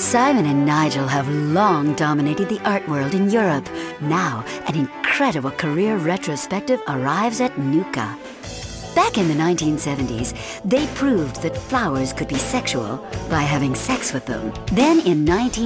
Simon and Nigel have long dominated the art world in Europe. Now, an incredible career retrospective arrives at Nuka. Back in the 1970s, they proved that flowers could be sexual by having sex with them. Then in